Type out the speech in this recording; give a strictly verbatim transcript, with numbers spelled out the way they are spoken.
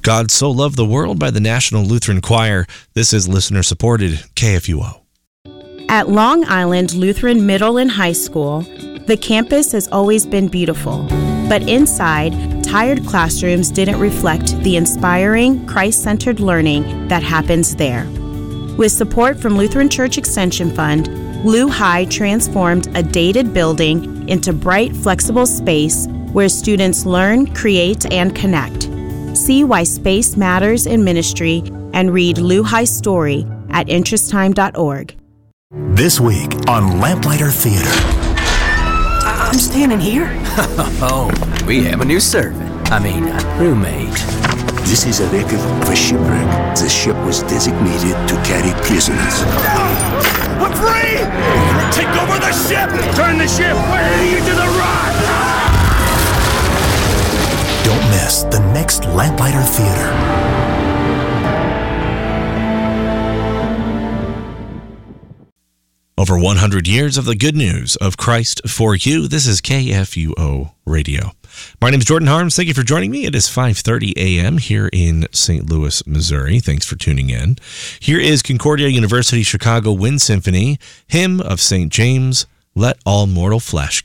God So Loved the World by the National Lutheran Choir. This is listener-supported K F U O. At Long Island Lutheran Middle and High School, the campus has always been beautiful, but inside, tired classrooms didn't reflect the inspiring, Christ-centered learning that happens there. With support from Lutheran Church Extension Fund, Lu High transformed a dated building into bright, flexible space where students learn, create, and connect. See why space matters in ministry and read Lu High's story at interest time dot org. This week on Lamplighter Theater. I- I'm standing here. Oh, we have a new servant. I mean, a roommate. This is a record of a shipwreck. The ship was designated to carry prisoners. No! I'm free! Take over the ship! Turn the ship way into the rock! Don't miss the next Lamplighter Theater. Over one hundred years of the good news of Christ for you. This is K F U O Radio. My name is Jordan Harms. Thank you for joining me. It is five thirty a.m. here in Saint Louis, Missouri. Thanks for tuning in. Here is Concordia University Chicago Wind Symphony, Hymn of Saint James, Let All Mortal Flesh